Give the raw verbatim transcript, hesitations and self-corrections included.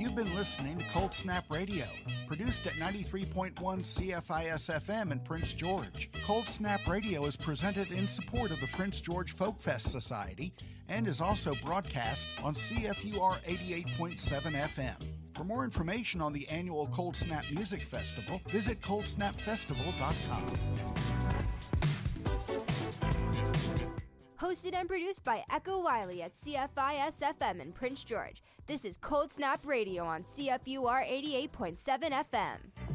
You've been listening to Cold Snap Radio, produced at ninety-three point one C F I S F M in Prince George. Cold Snap Radio is presented in support of the Prince George Folk Fest Society and is also broadcast on C F U R eighty-eight point seven F M. For more information on the annual Cold Snap Music Festival, visit cold snap festival dot com. Hosted and produced by Echo Wiley at C F I S F M in Prince George. This is Cold Snap Radio on C F U R eighty-eight point seven F M.